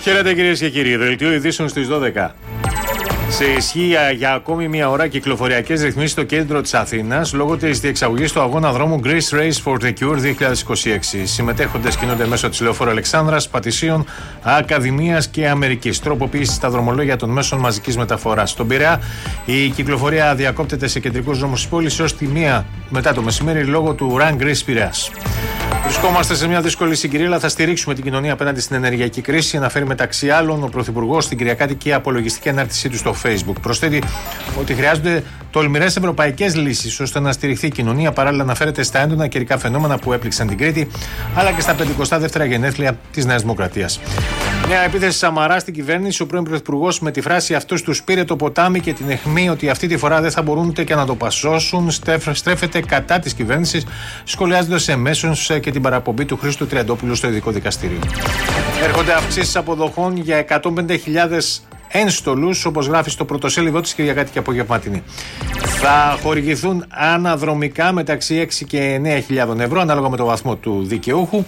Χαίρετε κυρίες και κύριοι, δελτίο ειδήσεων στις 12. Σε ισχύ για ακόμη μία ώρα κυκλοφοριακές ρυθμίσεις στο κέντρο της Αθήνας λόγω της διεξαγωγής του αγώνα δρόμου Greece Race for the Cure 2026. Συμμετέχοντες κινούνται μέσω της Λεωφόρου Αλεξάνδρας, Πατησίων, Ακαδημίας και Αμερικής. Τροποποίηση στα δρομολόγια των μέσων μαζικής μεταφοράς. Στον Πειραιά η κυκλοφορία διακόπτεται σε κεντρικούς δρόμους της πόλης έως τη 1 μετά το μεσημέρι λόγω του Run Greece Πειραιάς. Βρισκόμαστε σε μια δύσκολη συγκυρία, αλλά θα στηρίξουμε την κοινωνία απέναντι στην ενεργειακή κρίση, αναφέρει μεταξύ άλλων ο Πρωθυπουργός στην κυριακάτικη απολογιστική ανάρτησή του στο Facebook. Προσθέτει ότι χρειάζονται τολμηρές ευρωπαϊκές λύσεις ώστε να στηριχθεί η κοινωνία. Παράλληλα, αναφέρεται στα έντονα καιρικά φαινόμενα που έπληξαν την Κρήτη, αλλά και στα 52η γενέθλια της Νέας Δημοκρατίας. Νέα επίθεση Σαμαρά στην κυβέρνηση. Ο πρώην Πρωθυπουργός με τη φράση «Αυτούς τους πήρε το ποτάμι» και την αιχμή ότι αυτή τη φορά δεν θα μπορούν ούτε και να το πασώσουν, στρέφεται κατά της κυβέρνησης, σχολιάζοντας εμέσως και την παραπομπή του Χρήστου Τριαντόπουλου στο ειδικό δικαστήριο. Έρχονται αυξήσεις αποδοχών για 105.000 ένστολους, όπως γράφει στο πρωτοσέλιδό της κυριακάτικη απογευματινή. Θα χορηγηθούν αναδρομικά μεταξύ 6 και 9.000 ευρώ, ανάλογα με το βαθμό του δικαιούχου.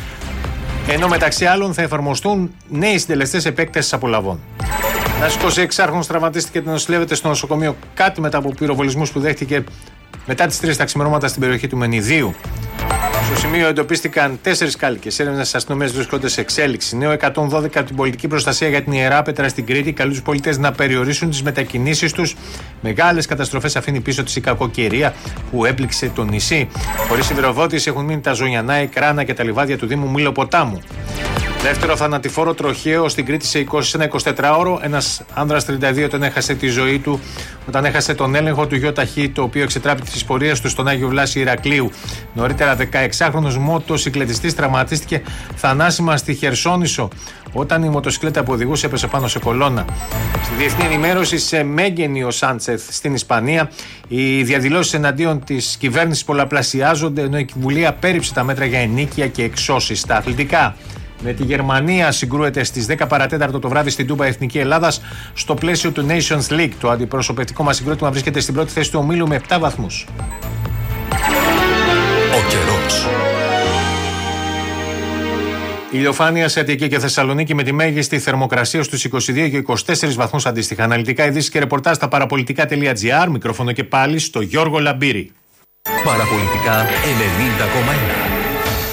Ενώ μεταξύ άλλων θα εφαρμοστούν νέοι συντελεστές επέκτασης απολαβών. Ένας 26χρονος τραυματίστηκε και νοσηλεύεται στο νοσοκομείο κάτι μετά από πυροβολισμούς που δέχτηκε μετά τις 3 τα ξημερώματα στην περιοχή του Μενιδίου. Στο σημείο εντοπίστηκαν 4 κάλικες. Έρευνες της αστυνομίας βρίσκονται σε εξέλιξη. Νέο 112 από την πολιτική προστασία για την Ιερά Πέτρα στην Κρήτη καλεί τους πολίτες να περιορίσουν τις μετακινήσεις τους. Μεγάλες καταστροφές αφήνει πίσω της η κακοκαιρία που έπληξε το νησί. Χωρίς σιδηροδότηση έχουν μείνει τα Ζωγιανά, η Κράνα και τα λιβάδια του Δήμου Μήλο-Ποτάμου. Δεύτερο θανατηφόρο τροχαίο στην Κρήτη σε ένα 24ωρο. Ένας άνδρας 32 τον έχασε τη ζωή του όταν έχασε τον έλεγχο του γιοταχή, το οποίο εξετράπη τις πορείες του στον Άγιο Βλάση Ηρακλείου. Νωρίτερα, 16χρονος μοτοσυκλετιστής τραυματίστηκε θανάσιμα στη Χερσόνησο όταν η μοτοσυκλέτα που οδηγούσε έπεσε πάνω σε κολόνα. Στη διεθνή ενημέρωση, σε Μέγενη ο Σάντσεθ στην Ισπανία, οι διαδηλώσεις εναντίον της κυβέρνησης πολλαπλασιάζονται, ενώ η Βουλή απέρριψε τα μέτρα για ενίκεια και εξώσεις. Στα αθλητικά. Με τη Γερμανία συγκρούεται στις 10 παρατέταρτο το βράδυ στην Τούμπα Εθνική Ελλάδας στο πλαίσιο του Nations League. Το αντιπροσωπευτικό μας συγκρότημα βρίσκεται στην πρώτη θέση του ομίλου με 7 βαθμούς. Ο καιρός. Ηλιοφάνεια σε Αττική και Θεσσαλονίκη με τη μέγιστη θερμοκρασία στους 22 και 24 βαθμούς αντίστοιχα. Αναλυτικά ειδήσεις και ρεπορτάζ στα παραπολιτικά.gr. Μικρόφωνο και πάλι στο Γιώργο Λαμπύρη. Παραπολιτικά 90,1.